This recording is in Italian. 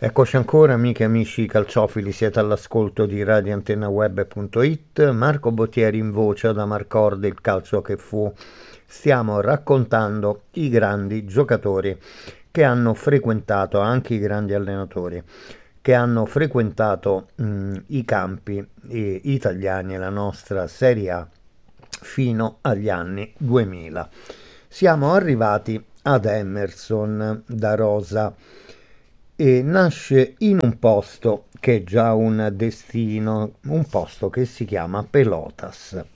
Eccoci ancora, amiche e amici calciofili, siete all'ascolto di radioantennaweb.it. Marco Bottieri in voce da Marcord, il calcio che fu. Stiamo raccontando i grandi giocatori che hanno frequentato, anche i grandi allenatori, che hanno frequentato i campi italiani e la nostra Serie A fino agli anni 2000. Siamo arrivati ad Emerson da Rosa e nasce in un posto che è già un destino, un posto che si chiama Pelotas.